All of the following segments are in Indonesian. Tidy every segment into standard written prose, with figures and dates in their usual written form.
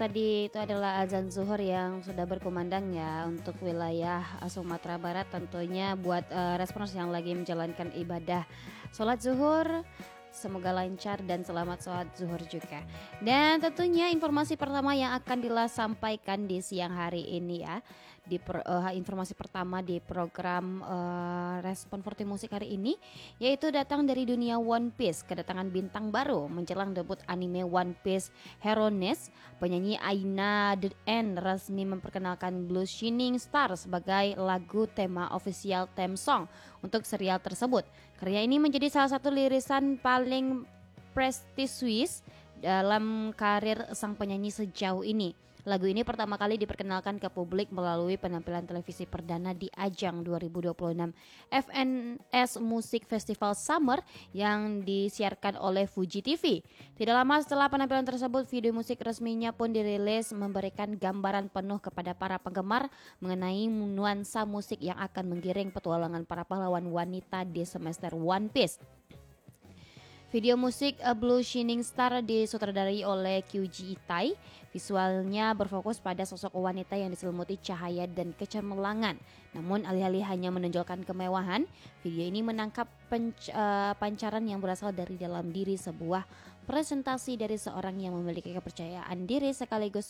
tadi itu adalah azan zuhur yang sudah berkumandang ya untuk wilayah Sumatera Barat, tentunya buat respons yang lagi menjalankan ibadah sholat zuhur. Semoga lancar dan selamat sholat zuhur juga. Dan tentunya informasi pertama yang akan Dila sampaikan di siang hari ini ya, informasi pertama di program Respon Forti Musik hari ini, yaitu datang dari dunia One Piece. Kedatangan bintang baru menjelang debut anime One Piece Heroes. Penyanyi Aina The End resmi memperkenalkan Blue Shining Star sebagai lagu tema official theme song untuk serial tersebut. Karya ini menjadi salah satu lirisan paling prestisius dalam karir sang penyanyi sejauh ini. Lagu ini pertama kali diperkenalkan ke publik melalui penampilan televisi perdana di ajang 2026 FNS Music Festival Summer yang disiarkan oleh Fuji TV. Tidak lama setelah penampilan tersebut, video musik resminya pun dirilis memberikan gambaran penuh kepada para penggemar mengenai nuansa musik yang akan menggiring petualangan para pahlawan wanita di semester One Piece. Video musik Blue Shining Star disutradarai oleh Kyuji Itai. Visualnya berfokus pada sosok wanita yang diselimuti cahaya dan kecemerlangan. Namun alih-alih hanya menonjolkan kemewahan, video ini menangkap pancaran yang berasal dari dalam diri, sebuah presentasi dari seorang yang memiliki kepercayaan diri sekaligus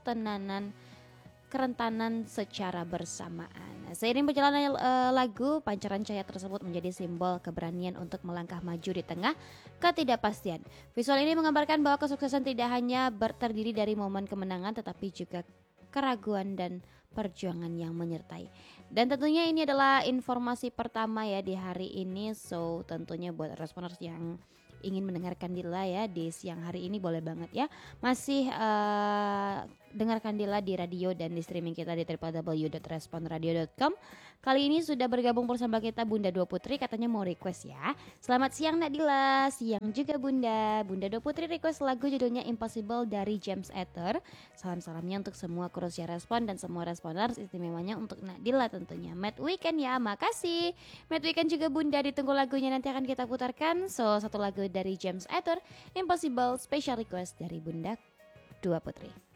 kerentanan secara bersamaan. Seiring berjalannya lagu, pancaran cahaya tersebut menjadi simbol keberanian untuk melangkah maju di tengah ketidakpastian. Visual ini menggambarkan bahwa kesuksesan tidak hanya terdiri dari momen kemenangan, tetapi juga keraguan dan perjuangan yang menyertai. Dan tentunya ini adalah informasi pertama ya di hari ini. So tentunya buat responers yang ingin mendengarkan Dila ya di siang hari ini, boleh banget ya masih dengarkan Dila di radio dan di streaming kita di www.responradio.com. Kali ini sudah bergabung bersama kita Bunda Dua Putri, katanya mau request ya. Selamat siang Nak Dila, siang juga Bunda. Bunda Dua Putri request lagu judulnya Impossible dari James Ether. Salam-salamnya untuk semua Kurusya Respon dan semua responers, istimewanya untuk Nak Dila tentunya. Mad Weekend ya, makasih. Mad Weekend juga Bunda, ditunggu lagunya nanti akan kita putarkan. So satu lagu dari James Ether, Impossible, special request dari Bunda Dua Putri.